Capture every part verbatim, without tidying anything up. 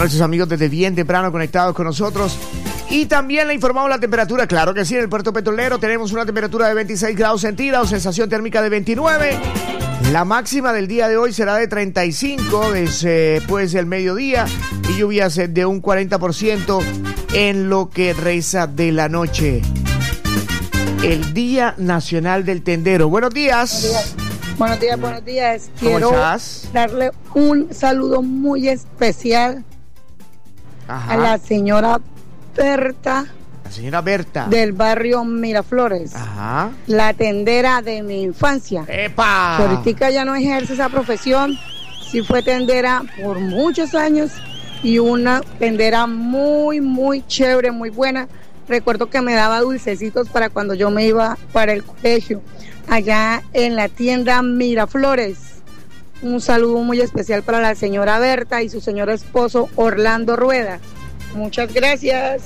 nuestros amigos desde bien temprano conectados con nosotros. Y también le informamos la temperatura. Claro que sí, en el puerto petrolero tenemos una temperatura de veintiséis grados centígrados, sensación térmica de veintinueve. La máxima del día de hoy será de treinta y cinco después del mediodía y lluvias de un cuarenta por ciento en lo que resta de la noche. El Día Nacional del Tendero. Buenos días. Buenos días, buenos días. ¿Cómo Quiero estás? darle un saludo muy especial Ajá. a la señora Berta. La señora Berta. Del barrio Miraflores. Ajá. La tendera de mi infancia. ¡Epa! Ahorita ya no ejerce esa profesión. Sí fue tendera por muchos años y una tendera muy, muy chévere, muy buena. Recuerdo que me daba dulcecitos para cuando yo me iba para el colegio, allá en la tienda Miraflores. Un saludo muy especial para la señora Berta y su señor esposo Orlando Rueda. Muchas gracias.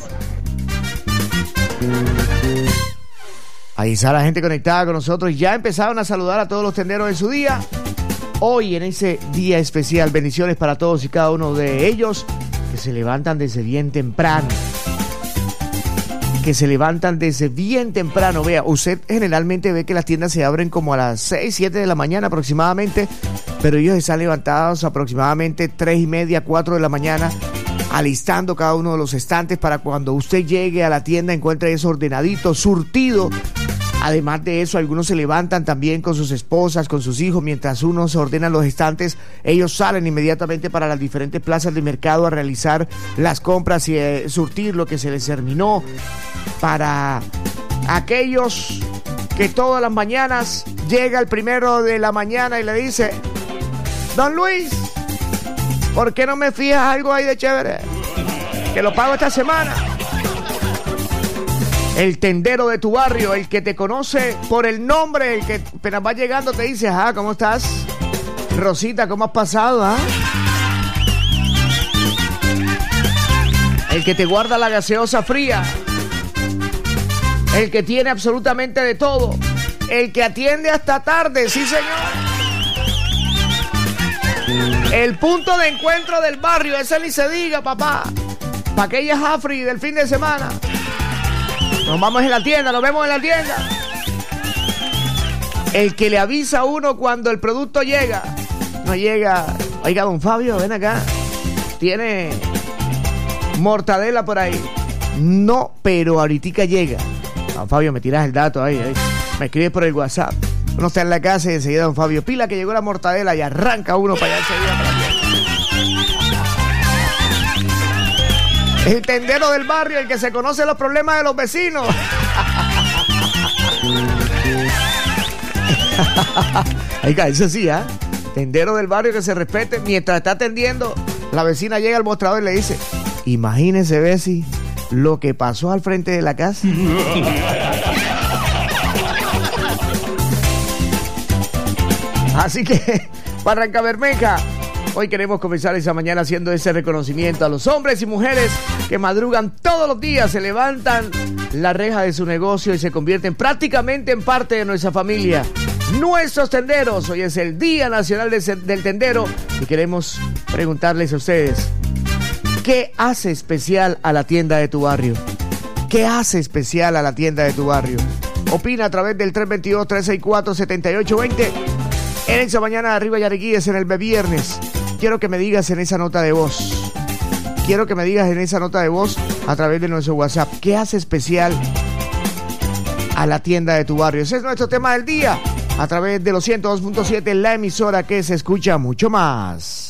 Ahí está la gente conectada con nosotros. Ya empezaron a saludar a todos los tenderos en su día. Hoy en ese día especial, bendiciones para todos y cada uno de ellos que se levantan desde bien temprano. Que se levantan desde bien temprano. Vea, usted generalmente ve que las tiendas se abren como a las seis, siete de la mañana aproximadamente, pero ellos están levantados aproximadamente tres y media, cuatro de la mañana, alistando cada uno de los estantes para cuando usted llegue a la tienda encuentre eso ordenadito, surtido. Además de eso, algunos se levantan también con sus esposas, con sus hijos, mientras unos se ordenan los estantes, ellos salen inmediatamente para las diferentes plazas de mercado a realizar las compras y eh, surtir lo que se les terminó. Para aquellos que todas las mañanas llega el primero de la mañana y le dice: Don Luis, ¿por qué no me fijas algo ahí de chévere? Que lo pago esta semana. El tendero de tu barrio, el que te conoce por el nombre, el que apenas va llegando te dice: ajá, ¿cómo estás? Rosita, ¿cómo has pasado? ¿Ah? El que te guarda la gaseosa fría. El que tiene absolutamente de todo. El que atiende hasta tarde, sí señor. El punto de encuentro del barrio, ese ni se diga, papá. Para aquellas afri del fin de semana. Nos vamos en la tienda, nos vemos en la tienda. El que le avisa a uno cuando el producto llega. No llega. Oiga, don Fabio, ven acá. Tiene mortadela por ahí. No, pero ahorita llega. Don Fabio, me tiras el dato ahí, ahí. Me escribes por el WhatsApp. Uno está en la casa y enseguida don Fabio, pila que llegó la mortadela, y arranca uno para allá enseguida para la tienda. El tendero del barrio, el que se conoce los problemas de los vecinos. Oiga, eso sí, ¿ah? ¿eh? Tendero del barrio que se respete. Mientras está atendiendo, la vecina llega al mostrador y le dice: imagínese, Bessie, lo que pasó al frente de la casa. Así que, Barranca Bermeja, hoy queremos comenzar esa mañana haciendo ese reconocimiento a los hombres y mujeres que madrugan todos los días, se levantan la reja de su negocio y se convierten prácticamente en parte de nuestra familia. Nuestros tenderos, hoy es el Día Nacional del Tendero y queremos preguntarles a ustedes: ¿qué hace especial a la tienda de tu barrio? ¿Qué hace especial a la tienda de tu barrio? Opina a través del tres dos dos, tres seis cuatro, siete ocho dos cero. En esa mañana de Arriba Yariquíes, en el viernes, quiero que me digas en esa nota de voz. Quiero que me digas en esa nota de voz a través de nuestro WhatsApp. ¿Qué hace especial a la tienda de tu barrio? Ese es nuestro tema del día. A través de los ciento dos punto siete, la emisora que se escucha mucho más.